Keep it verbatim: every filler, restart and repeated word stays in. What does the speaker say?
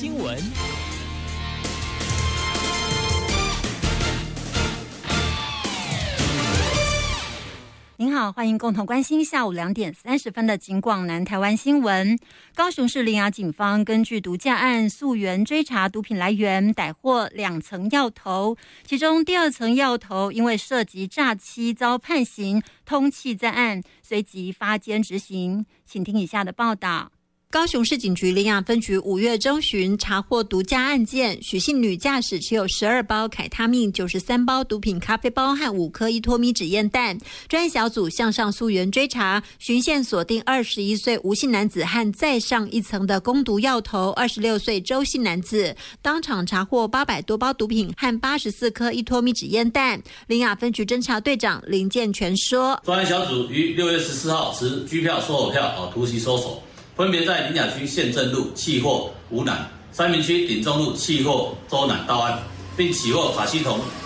新闻。 您好，欢迎共同关心下午两点三十分的警广南台湾新闻。高雄市林雅警方根据毒驾案溯源追查毒品来源，逮获两层药头，其中第二层药头因为涉及诈欺遭判刑，通缉在案，随即发监执行。请听以下的报道。高雄市警局林雅分局五月中旬查获毒驾案件，许姓女驾驶持有十二包凯他命、九十三包毒品咖啡包和五颗依托咪指验弹。专案小组向上溯源追查，循线锁定二十一岁吴姓男子和再上一层的攻毒药头二十六岁周姓男子，当场查获八百多包毒品和八十四颗依托咪指验弹。林雅分局侦查队长林建全说， 专案小组于六月十四号持居票、收手票哦突袭搜索。分别在林雅区县政路弃获吴乃、三民区鼎中路弃获周乃到案，并起获法西酮